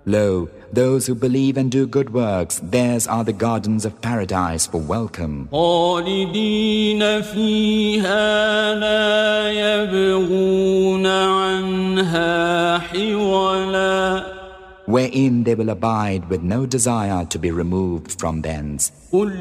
Lo, those who believe and do good works, theirs are the gardens of paradise for welcome. خالدين فيها لا يبغون عنها حولا Wherein they will abide with no desire to be removed from thence.